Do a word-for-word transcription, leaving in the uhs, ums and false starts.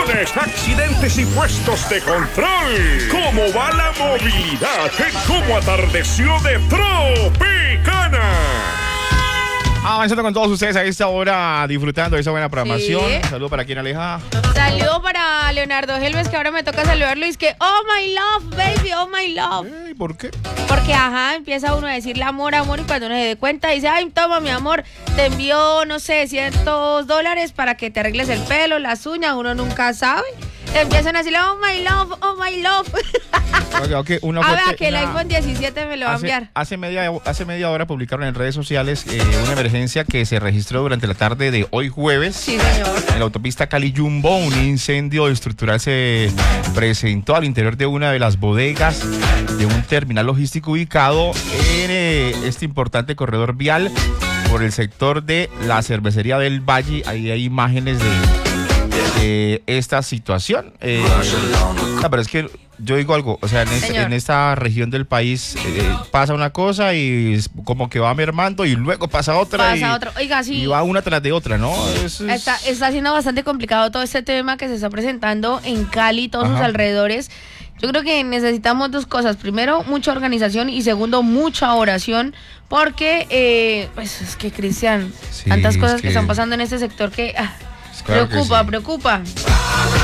Inundaciones, accidentes y puestos de control. ¿Cómo va la movilidad en cómo atardeció de Tropicana? Avanzando con todos ustedes a esta hora, disfrutando de esa buena programación. Sí. Un saludo para quien aleja. Saludo para Leonardo Helves, que ahora me toca saludarlo. Y es que, oh my love, baby, oh my love. Ey, ¿por qué? Porque, ajá, empieza uno a decirle amor, amor, y cuando uno se dé cuenta, dice, ay, toma, mi amor, te envío, no sé, cientos dólares para que te arregles el pelo, las uñas, uno nunca sabe. Empiezan a decirle, oh my love, oh my love. Okay, okay, una A ver, fuerte- que el una- iPhone diecisiete me lo va a Hace, enviar. hace, media, hace media hora publicaron en redes sociales eh, una emergencia que se registró durante la tarde de hoy jueves. Sí, señor. En la autopista Cali-Jumbo, un incendio estructural se presentó al interior de una de las bodegas de un terminal logístico ubicado en eh, este importante corredor vial por el sector de la cervecería del Valle. Ahí hay imágenes de, de esta situación. Eh, no, pero es que yo digo algo, o sea, en, es- Señor. en esta región del país eh, pasa una cosa y es como que va mermando y luego pasa otra. y, Pasa otro. Oiga, sí. y va una tras de otra, ¿no? Es- es- Está, está siendo bastante complicado todo este tema que se está presentando en Cali y todos sus Ajá. alrededores. Yo creo que necesitamos dos cosas. Primero, mucha organización y segundo, mucha oración. Porque, eh, pues es que, Cristian, Sí, tantas es cosas que... que- están pasando en este sector que ah, Claro que preocupa, sí. preocupa.